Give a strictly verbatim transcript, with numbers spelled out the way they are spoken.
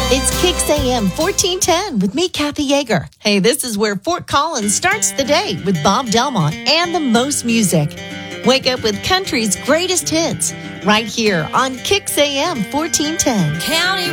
It's Kicks A M fourteen ten with me, Kathy Yeager. Hey, this is where Fort Collins starts the day with Bob Delmont and the most music. Wake up with country's greatest hits right here on Kicks A M fourteen ten. County